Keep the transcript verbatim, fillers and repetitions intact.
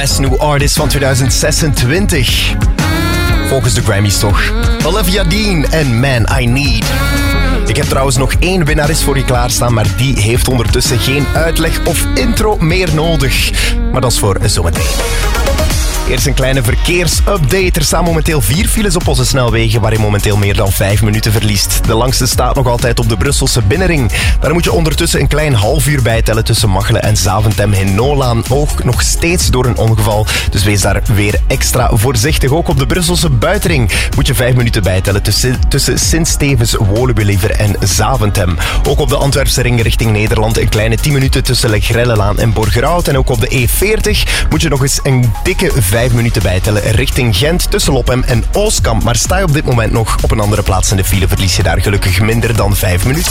Best New Artist van tweeduizend zesentwintig. Volgens de Grammys toch. Olivia Dean en Man I Need. Ik heb trouwens nog één winnares voor je klaarstaan, maar die heeft ondertussen geen uitleg of intro meer nodig. Maar dat is voor zometeen. Eerst een kleine verkeersupdate. Er staan momenteel vier files op onze snelwegen waar je momenteel meer dan vijf minuten verliest. De langste staat nog altijd op de Brusselse binnenring. Daar moet je ondertussen een klein half uur bijtellen tussen Machelen en Zaventem in Nolaan. Ook nog steeds door een ongeval, dus wees daar weer extra voorzichtig. Ook op de Brusselse buitenring moet je vijf minuten bijtellen tussen, tussen Sint-Stevens, Woluwe-Liever en Zaventem. Ook op de Antwerpse ring richting Nederland een kleine tien minuten tussen Le Grellelaan en Borgerhout. En ook op de E veertig moet je nog eens een dikke vijf minuten bijtellen richting Gent tussen Lopem en Oostkamp. Maar sta je op dit moment nog op een andere plaats in de file, verlies je daar gelukkig minder dan vijf minuten.